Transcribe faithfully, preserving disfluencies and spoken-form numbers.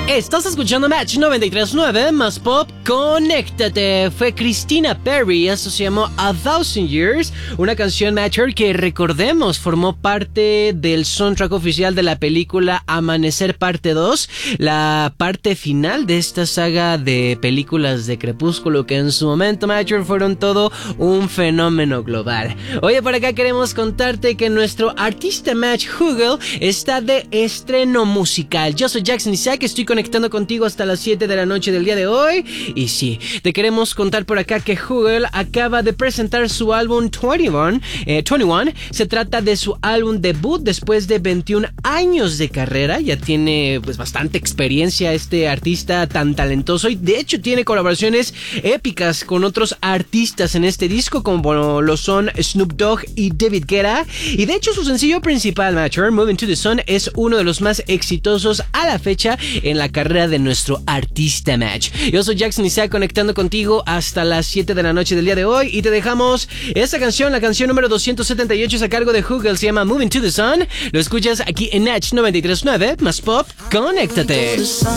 Estás escuchando Match noventa y tres punto nueve más Pop, conéctate. Fue Christina Perri, eso se llamó A Thousand Years, una canción Matcher que recordemos formó parte del soundtrack oficial de la película Amanecer parte dos, la parte final de esta saga de películas de Crepúsculo que en su momento Matcher fueron todo un fenómeno global. Oye, por acá queremos contarte que nuestro artista Match Google está de estreno musical. Yo soy Jackson Isaac, estoy conectando contigo hasta las siete de la noche del día de hoy. Y sí, te queremos contar por acá que Google acaba de presentar su álbum veintiuno. Eh, veintiuno. Se trata de su álbum debut después de veintiún años de carrera. Ya tiene pues bastante experiencia este artista tan talentoso y de hecho tiene colaboraciones épicas con otros artistas en este disco como lo son Snoop Dogg y David Guetta. Y de hecho su sencillo principal, Matcher, Moving to the Sun, es uno de los más exitosos a la fecha en la carrera de nuestro artista Match. Yo soy Jackson Isaac conectando contigo hasta las siete de la noche del día de hoy y te dejamos esta canción, la canción número doscientos setenta y ocho es a cargo de Google, se llama Moving to the Sun. Lo escuchas aquí en Match noventa y tres punto nueve más Pop, conéctate.